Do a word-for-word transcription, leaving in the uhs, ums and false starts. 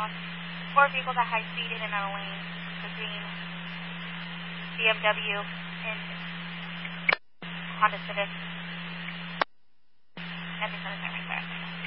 south. Four vehicles at high speed in another lane. The green B M W and Honda Civic. Nothing for the